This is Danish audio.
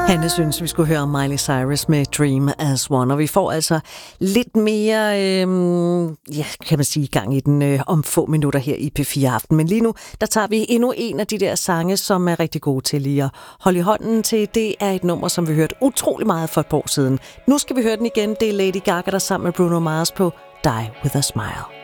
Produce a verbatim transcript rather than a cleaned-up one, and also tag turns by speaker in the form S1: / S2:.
S1: Hanne synes, vi skulle høre Miley Cyrus med Dream as One, og vi får altså lidt mere, øh, ja, kan man sige, gang i den øh, om få minutter her i P fire Aften. Men lige nu, der tager vi endnu en af de der sange, som er rigtig gode til lige at holde i hånden til. Det er et nummer, som vi hørte utrolig meget for et par år siden. Nu skal vi høre den igen. Det er Lady Gaga, der sammen med Bruno Mars på Die With A Smile.